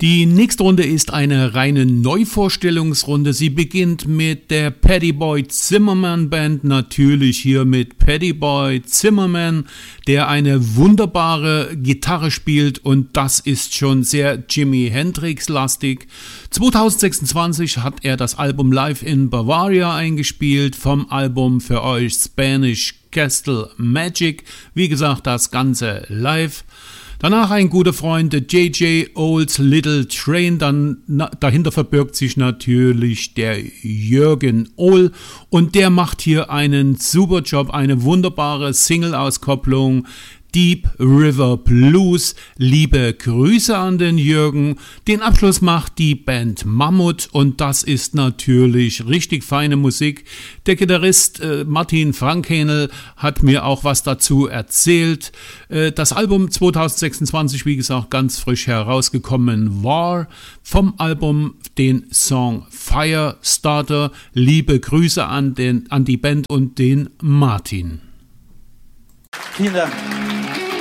Die nächste Runde ist eine reine Neuvorstellungsrunde. Sie beginnt mit der Paddy Boy Zimmerman Band, natürlich hier mit Paddy Boy Zimmerman, der eine wunderbare Gitarre spielt und das ist schon sehr Jimi Hendrix-lastig. 2026 hat er das Album Live in Bavaria eingespielt, vom Album für euch Spanish Castle Magic, wie gesagt das Ganze live. Danach ein guter Freund, J.J. Old's Little Train, dahinter verbirgt sich natürlich der Jürgen Ohl und der macht hier einen super Job, eine wunderbare Single-Auskopplung, Deep River Blues. Liebe Grüße an den Jürgen. Den Abschluss macht die Band Mammut und das ist natürlich richtig feine Musik. Der Gitarrist Martin Frankhänel hat mir auch was dazu erzählt. Das Album 2026, wie gesagt, ganz frisch herausgekommen war. Vom Album den Song Firestarter. Liebe Grüße an die Band und den Martin. Vielen Dank.